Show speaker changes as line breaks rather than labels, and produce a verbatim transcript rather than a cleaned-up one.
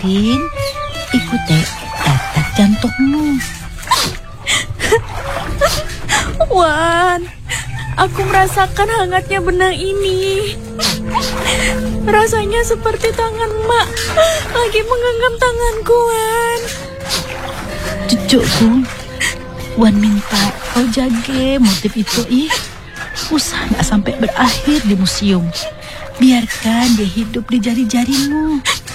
Lin, ikuti detak jantungmu.
Wan, aku merasakan hangatnya benang ini. Rasanya seperti tangan Mak lagi menggenggam tanganku, Wan.
Cucuku, Wan minta kau jaga motif itu, ih. Usah nggak sampai berakhir di museum. Biarkan dia hidup di jari-jarimu.